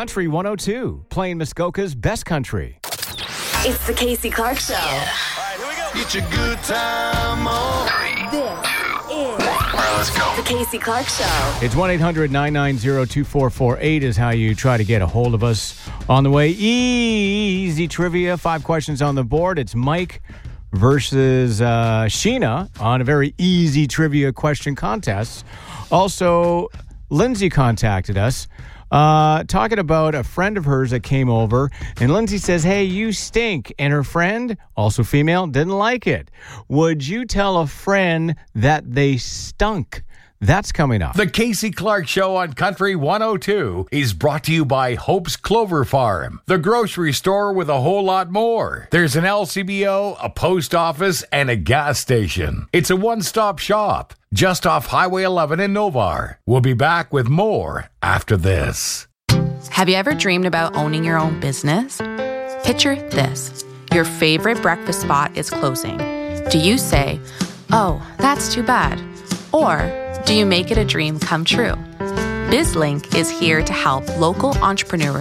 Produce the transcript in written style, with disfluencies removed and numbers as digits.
Country 102, playing Muskoka's best country. It's the Casey Clark Show. All right, here we go. Get your good time on. This is Let's go. the Casey Clark Show. It's 1-800-990-2448 is how you try to get a hold of us. On the way, easy trivia. 5 questions on the board. It's Mike versus Sheena on a very easy trivia question contest. Also, Lindsay contacted us talking about a friend of hers that came over, and Lindsay says, hey, you stink. And her friend, also female, didn't like it. Would you tell a friend that they stunk? That's coming up. The Casey Clark Show on Country 102 is brought to you by Hope's Clover Farm, the grocery store with a whole lot more. There's an LCBO, a post office, and a gas station. It's a one-stop shop just off Highway 11 in Novar. We'll be back with more after this. Have you ever dreamed about owning your own business? Picture this. Your favorite breakfast spot is closing. Do you say, oh, that's too bad? Or do you make it a dream come true? BizLink is here to help local entrepreneurs